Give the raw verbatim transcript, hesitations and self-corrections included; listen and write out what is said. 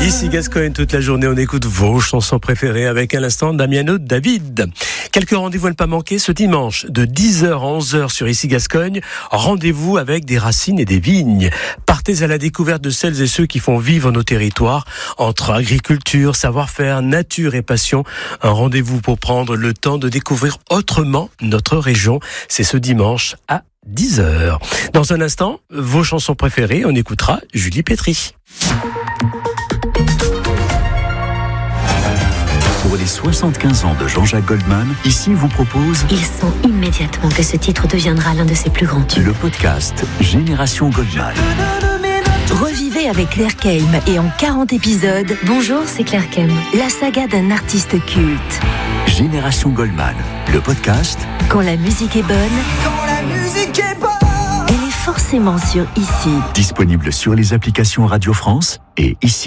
Ici Gascogne, toute la journée, on écoute vos chansons préférées avec à l'instant Damiano David. Quelques rendez-vous à ne pas manquer ce dimanche de dix heures à onze heures sur Ici Gascogne. Rendez-vous avec des racines et des vignes. Partez à la découverte de celles et ceux qui font vivre nos territoires entre agriculture, savoir-faire, nature et passion. Un rendez-vous pour prendre le temps de découvrir autrement notre région. C'est ce dimanche à dix heures. Dans un instant, vos chansons préférées, on écoutera Julie Pétry. Pour les soixante-quinze ans de Jean-Jacques Goldman, ici vous propose... Il sent immédiatement que ce titre deviendra l'un de ses plus grands tubes. Le podcast Génération Goldman. Revivez avec Claire Keim et en quarante épisodes... Bonjour, c'est Claire Keim. La saga d'un artiste culte. Génération Goldman, le podcast... Quand la musique est bonne... Quand la musique est bonne... Elle est forcément sur Ici. Disponible sur les applications Radio France et Ici.